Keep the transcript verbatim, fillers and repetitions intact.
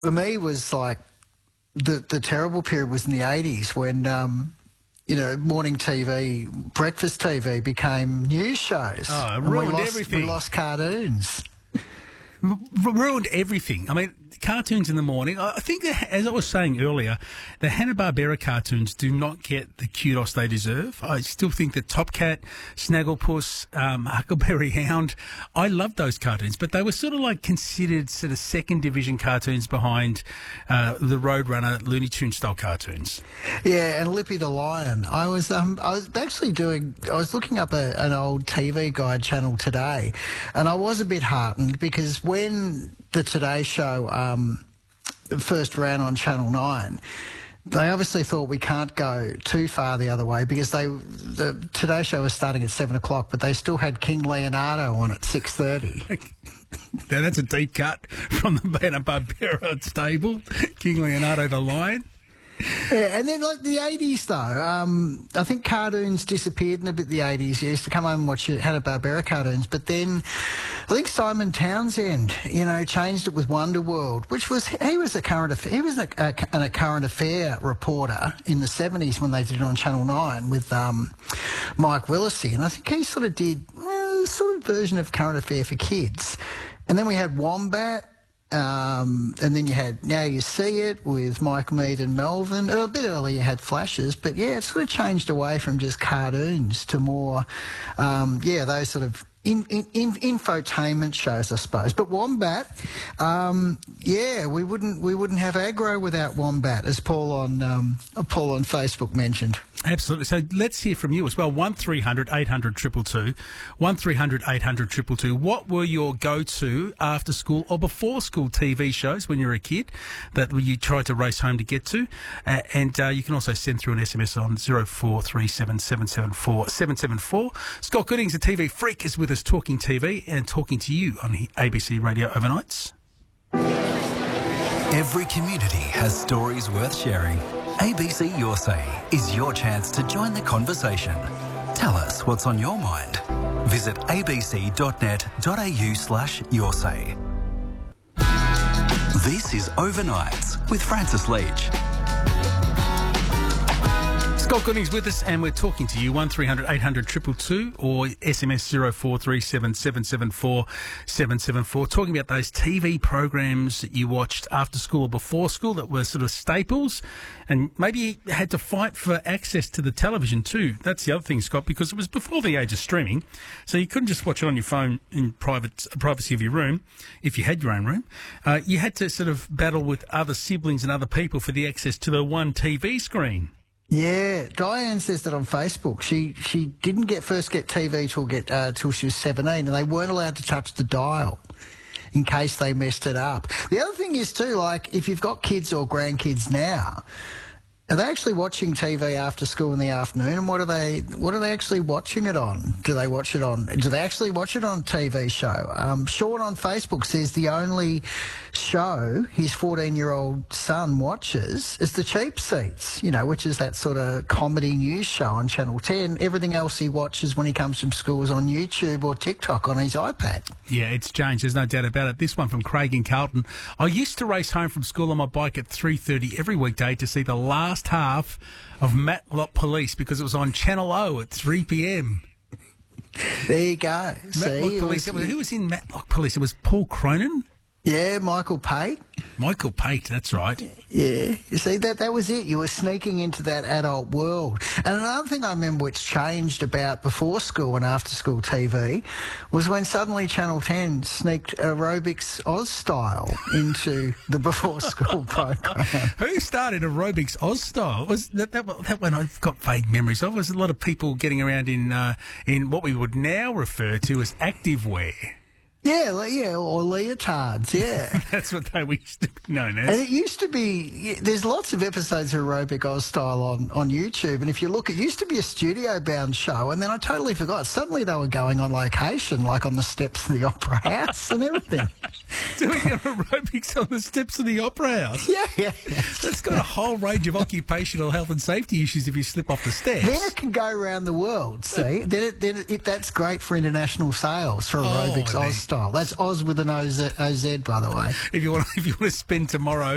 For me, was like the the terrible period was in the eighties when um, you know morning T V, breakfast T V became news shows. Oh, it and ruined we lost, everything. We lost cartoons. R- ruined everything. I mean, cartoons in the morning. I I think, that, as I was saying earlier, the Hanna-Barbera cartoons do not get the kudos they deserve. I still think that Top Cat, Snagglepuss, um, Huckleberry Hound, I loved those cartoons, but they were sort of like considered sort of second division cartoons behind uh, the Roadrunner Looney Tunes style cartoons. Yeah, and Lippy the Lion. I was um, I was actually doing. I was looking up a, an old T V Guide channel today, and I was a bit heartened because when the Today Show um, first ran on Channel Nine, they obviously thought we can't go too far the other way because they the Today Show was starting at seven o'clock, but they still had King Leonardo on at six thirty. Now, that's a deep cut from the Hanna-Barbera stable, King Leonardo the Lion. Yeah, and then like the eighties though, um, I think cartoons disappeared in a bit the eighties. You used to come home and watch Hanna-Barbera cartoons, but then I think Simon Townsend, you know, changed it with Wonderworld, which was, he was a current affair, he was a, a, a current affair reporter in the seventies when they did it on Channel nine with um, Mike Willisey, and I think he sort of did uh, sort of version of current affair for kids. And then we had Wombat. Um, and then you had Now You See It with Mike Mead and Melvin. A bit earlier you had Flashes, but yeah, it sort of changed away from just cartoons to more, um, yeah, those sort of in, in, in, infotainment shows, I suppose. But Wombat, um, yeah, we wouldn't we wouldn't have aggro without Wombat, as Paul on um, Paul on Facebook mentioned. Absolutely. So let's hear from you as well. one three hundred eight hundred two two two. one three hundred eight hundred two two two. What were your go-to after school or before school T V shows when you were a kid that you tried to race home to get to? Uh, and uh, you can also send through an S M S on zero four three seven seven seven four seven seven four. Scott Goodings, a T V freak, is with us talking T V and talking to you on the A B C Radio Overnights. Every community has stories worth sharing. A B C Your Say is your chance to join the conversation. Tell us what's on your mind. Visit abc.net.au slash your say. This is Overnights with Francis Leach. Scott Goodings with us, and we're talking to you. one three hundred eight hundred two two two or S M S zero four three seven seven seven four seven seven four. Talking about those T V programs that you watched after school or before school that were sort of staples, and maybe you had to fight for access to the television too. That's the other thing, Scott, because it was before the age of streaming, so you couldn't just watch it on your phone in private privacy of your room if you had your own room. Uh, you had to sort of battle with other siblings and other people for the access to the one T V screen. Yeah, Diane says that on Facebook. She she didn't get first get T V till get uh, till she was seventeen, and they weren't allowed to touch the dial in case they messed it up. The other thing is too, like if you've got kids or grandkids now, are they actually watching T V after school in the afternoon? And what are they what are they actually watching it on? Do they watch it on? Do they actually watch it on a T V show? Um, Sean on Facebook says the only show his fourteen-year-old son watches is The Cheap Seats, you know, which is that sort of comedy news show on Channel ten. Everything else he watches when he comes from school is on YouTube or TikTok on his iPad. Yeah, it's changed. There's no doubt about it. This one from Craig in Carlton. I used to race home from school on my bike at three thirty every weekday to see the last half of Matlock Police because it was on Channel O at three p.m. There you go. Matlock See, Police. it was, Who was in Matlock Police? It was Paul Cronin? yeah, Michael Pate. Michael Pate, that's right. Yeah, you see, that that was it. You were sneaking into that adult world. And another thing I remember which changed about before school and after school T V was when suddenly Channel ten sneaked Aerobics Oz style into the before school program. Who started Aerobics Oz style? Was that, that that one I've got vague memories of? Was a lot of people getting around in uh, in what we would now refer to as activewear. Yeah, le- yeah, or leotards, yeah. That's what they used to be known as. And it used to be, yeah, there's lots of episodes of Aerobic Oz style on, on YouTube, and if you look, it used to be a studio-bound show, and then I totally forgot. Suddenly they were going on location, like on the steps of the Opera House and everything. Doing aerobics on the steps of the Opera House. Yeah, yeah, yeah. That's got a whole range of occupational health and safety issues if you slip off the steps. Then it can go around the world, see? Then, it, then it, it, that's great for international sales for Aerobics Oh, Oz style. That's Oz with an O Z, O Z, by the way. If you want, if you want to spend tomorrow